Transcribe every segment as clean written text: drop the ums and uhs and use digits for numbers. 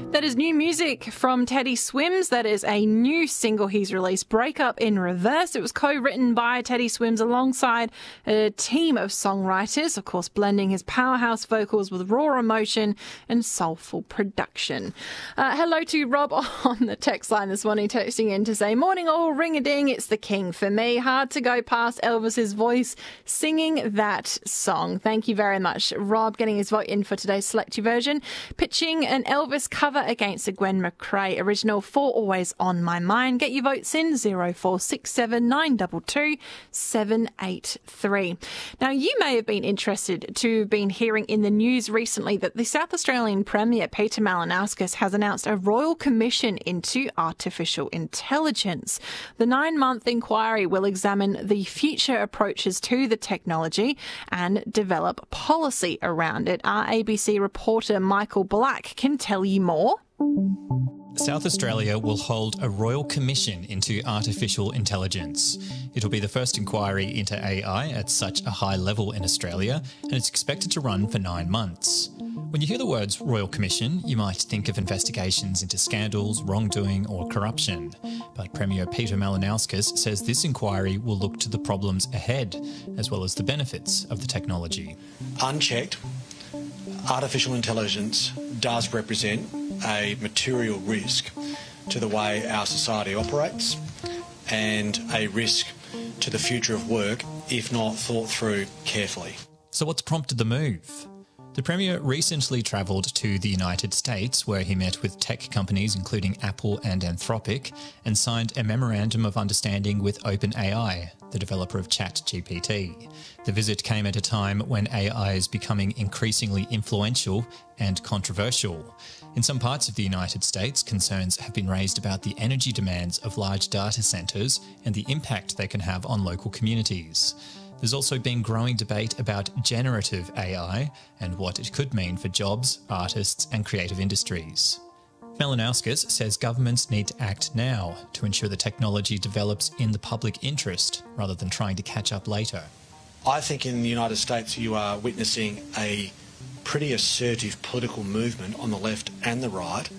That is new music from Teddy Swims. That is a new single he's released, Break Up in Reverse. It was co-written by Teddy Swims alongside a team of songwriters, of course, blending his powerhouse vocals with raw emotion and soulful production. Hello to Rob on the text line this morning, texting in to say, morning all, ring-a-ding, it's the king for me. Hard to go past Elvis's voice singing that song. Thank you very much, Rob, getting his vote in for today's Selecty version. Pitching an Elvis cover against a Gwen McRae original for Always on My Mind. Get your votes in 0467 922 783. Now, you may have been interested to have been hearing in the news recently that the South Australian Premier, Peter Malinauskas, has announced a royal commission into artificial intelligence. The 9-month inquiry will examine the future approaches to the technology and develop policy around it. Our ABC reporter Michael Black can tell you more. South Australia will hold a royal commission into artificial intelligence. It'll be the first inquiry into AI at such a high level in Australia, and it's expected to run for 9 months. When you hear the words Royal Commission, you might think of investigations into scandals, wrongdoing or corruption. But Premier Peter Malinauskas says this inquiry will look to the problems ahead, as well as the benefits of the technology. Unchecked, artificial intelligence does represent a material risk to the way our society operates and a risk to the future of work if not thought through carefully. So what's prompted the move? The Premier recently travelled to the United States, where he met with tech companies including Apple and Anthropic, and signed a Memorandum of Understanding with OpenAI, the developer of ChatGPT. The visit came at a time when AI is becoming increasingly influential and controversial. In some parts of the United States, concerns have been raised about the energy demands of large data centres and the impact they can have on local communities. There's also been growing debate about generative AI and what it could mean for jobs, artists and creative industries. Malinauskas says governments need to act now to ensure the technology develops in the public interest rather than trying to catch up later. I think in the United States you are witnessing a pretty assertive political movement on the left and the right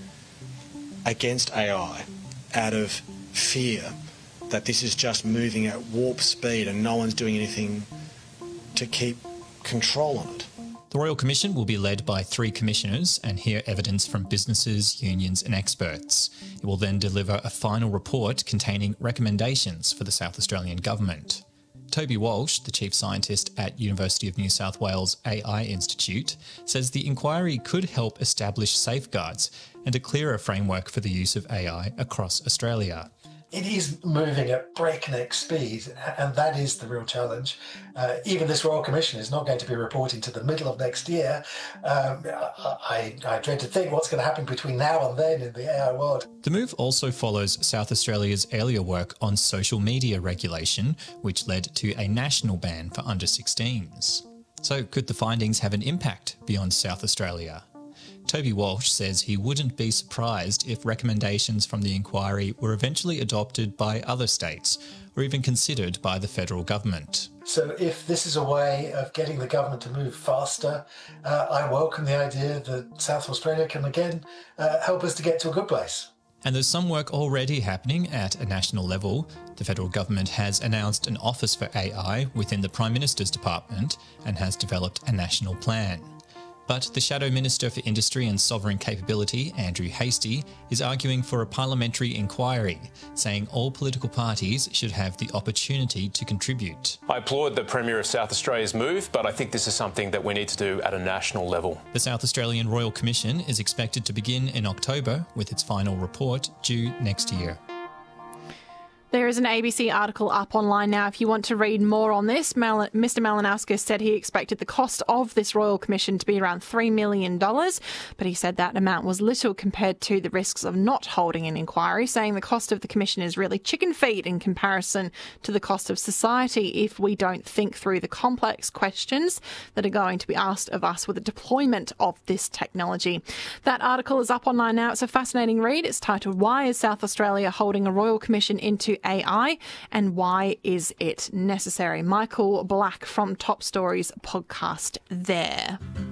against AI out of fear that this is just moving at warp speed and no one's doing anything to keep control on it. The Royal Commission will be led by 3 commissioners and hear evidence from businesses, unions and experts. It will then deliver a final report containing recommendations for the South Australian Government. Toby Walsh, the Chief Scientist at University of New South Wales AI Institute, says the inquiry could help establish safeguards and a clearer framework for the use of AI across Australia. It is moving at breakneck speed, and that is the real challenge. Even this Royal Commission is not going to be reporting to the middle of next year. I dread to think what's going to happen between now and then in the AI world. The move also follows South Australia's earlier work on social media regulation, which led to a national ban for under-16s. So could the findings have an impact beyond South Australia? Toby Walsh says he wouldn't be surprised if recommendations from the inquiry were eventually adopted by other states or even considered by the federal government. So if this is a way of getting the government to move faster, I welcome the idea that South Australia can again help us to get to a good place. And there's some work already happening at a national level. The federal government has announced an Office for AI within the Prime Minister's Department and has developed a national plan. But the Shadow Minister for Industry and Sovereign Capability, Andrew Hastie, is arguing for a parliamentary inquiry, saying all political parties should have the opportunity to contribute. I applaud the Premier of South Australia's move, but I think this is something that we need to do at a national level. The South Australian Royal Commission is expected to begin in October, with its final report due next year. There is an ABC article up online now if you want to read more on this. Mr Malinauskas said he expected the cost of this Royal Commission to be around $3 million, but he said that amount was little compared to the risks of not holding an inquiry, saying the cost of the commission is really chicken feed in comparison to the cost of society if we don't think through the complex questions that are going to be asked of us with the deployment of this technology. That article is up online now. It's a fascinating read. It's titled, Why is South Australia Holding a Royal Commission into AI and Why is it necessary? Michael Black from Top Stories podcast there.